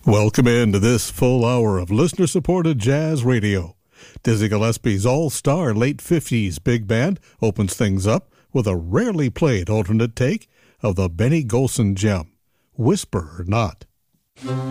Welcome into this full hour of listener-supported jazz radio. Dizzy Gillespie's all-star late 50s big band opens things up with a rarely played alternate take of the Benny Golson gem, Whisper or Not.